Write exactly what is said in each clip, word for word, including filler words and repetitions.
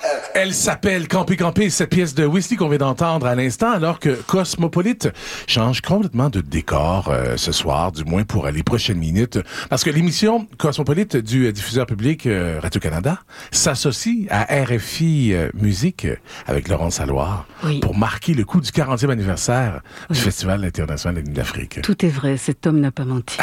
Elle s'appelle Campé Campé, cette pièce de Whistler qu'on vient d'entendre à l'instant, alors que Cosmopolite change complètement de décor euh, ce soir, du moins pour les prochaines minutes, parce que l'émission Cosmopolite du diffuseur public euh, Radio-Canada s'associe à R F I euh, Musique avec Laurence Alloire oui. pour marquer le coup du quarantième anniversaire oui. du Festival international de l'Afrique. Tout est vrai, cet homme n'a pas menti.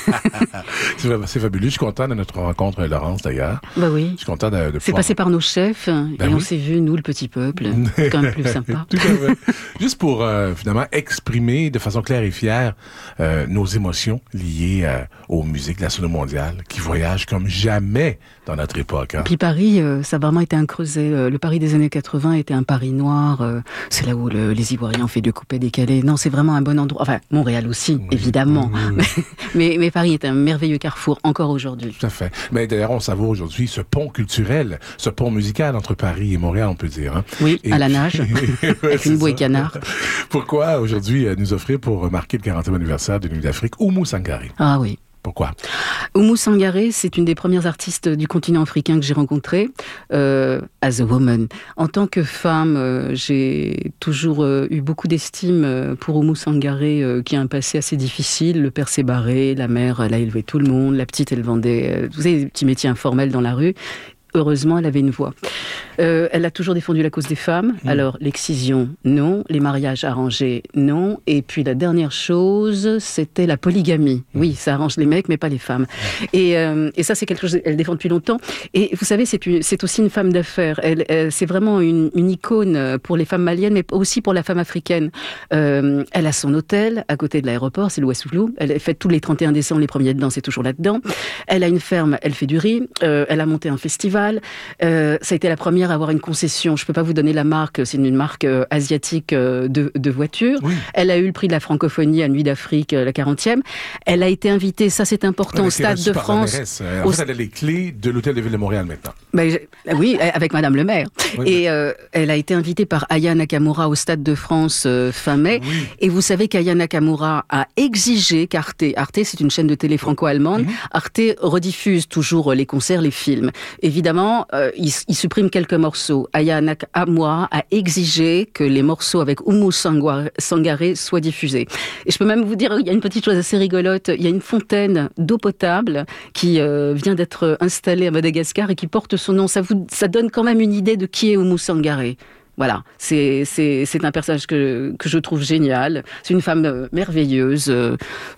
c'est, c'est fabuleux, je suis content de notre rencontre, Laurence, d'ailleurs. Bah oui. Je suis content de, de C'est pouvoir... passé par nos chefs, ben et oui. on s'est vu, nous, le petit peuple. C'est quand même plus sympa. Tout à fait. Juste pour, euh, finalement, exprimer de façon claire et fière euh, nos émotions liées euh, aux musiques de la sono mondiale qui voyagent comme jamais dans notre époque. Hein. Puis Paris, euh, ça a vraiment été un creuset. Euh, le Paris des années quatre-vingts était un Paris noir. Euh, c'est là où le, les Ivoiriens ont fait de coupé décalé. Non, c'est vraiment un bon endroit. Enfin, Montréal aussi, oui. évidemment. Oui, oui, oui. mais, mais Paris est un merveilleux carrefour, encore aujourd'hui. Tout à fait. Mais d'ailleurs, on savoure aujourd'hui ce pont culturel, ce pont musical entre Paris et Montréal, on peut dire. Hein. Oui, et à la nage, ouais, avec une bouée canard. Pourquoi aujourd'hui nous offrir pour marquer le quarantième anniversaire de Nuit d'Afrique Oumou Sangaré? Ah oui. Pourquoi? Oumou Sangaré, c'est une des premières artistes du continent africain que j'ai rencontrée, euh, as a woman. En tant que femme, euh, j'ai toujours euh, eu beaucoup d'estime pour Oumou Sangaré, euh, qui a un passé assez difficile. Le père s'est barré, la mère, elle a élevé tout le monde, la petite, elle vendait, euh, vous savez, des petits métiers informels dans la rue. Heureusement, elle avait une voix. Euh, elle a toujours défendu la cause des femmes. Mmh. Alors, l'excision, non. Les mariages arrangés, non. Et puis, la dernière chose, c'était la polygamie. Mmh. Oui, ça arrange les mecs, mais pas les femmes. Mmh. Et, euh, et ça, c'est quelque chose qu'elle défend depuis longtemps. Et vous savez, c'est, une, c'est aussi une femme d'affaires. Elle, elle, c'est vraiment une, une icône pour les femmes maliennes, mais aussi pour la femme africaine. Euh, elle a son hôtel à côté de l'aéroport, c'est le Ouessouglou. Elle fait tous les trente et un décembre, les premiers dedans, c'est toujours là-dedans. Elle a une ferme, elle fait du riz. Euh, elle a monté un festival. Euh, ça a été la première à avoir une concession. Je ne peux pas vous donner la marque, c'est une marque euh, asiatique euh, de, de voitures. Oui. Elle a eu le prix de la francophonie à Nuit d'Afrique, euh, la quarantième. Elle a été invitée, ça c'est important, au Stade de France. En fait, elle a les clés de l'Hôtel de Ville de Montréal maintenant. Ben, oui, avec Madame le maire. Oui, et euh, elle a été invitée par Aya Nakamura au Stade de France euh, fin mai. Oui. Et vous savez qu'Aya Nakamura a exigé qu'Arte, Arte c'est une chaîne de télé franco-allemande, mmh. Arte rediffuse toujours les concerts, les films. Évidemment, Euh, il, il supprime quelques morceaux. Aya Nakamura a exigé que les morceaux avec Oumou Sangaré soient diffusés. Et je peux même vous dire, il y a une petite chose assez rigolote. Il y a une fontaine d'eau potable qui euh, vient d'être installée à Madagascar et qui porte son nom. Ça, vous, ça donne quand même une idée de qui est Oumou Sangaré. Voilà, c'est, c'est, c'est un personnage que, que je trouve génial. C'est une femme euh, merveilleuse. Euh,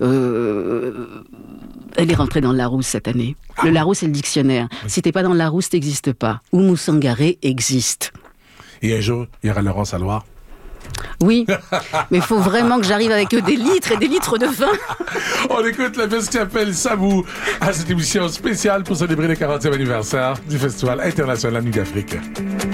euh, elle est rentrée dans le Larousse cette année. Le Larousse, c'est le dictionnaire. Oui. Si t'es pas dans le Larousse, t'existes pas. Oumou Sangaré existe. Et un jour, il y aura Laurence Alloire. Oui, mais il faut vraiment que j'arrive avec des litres et des litres de vin. On écoute la pièce qui s'appelle Sabou à cette émission spéciale pour célébrer le quarantième anniversaire du Festival international Nuit d'Afrique.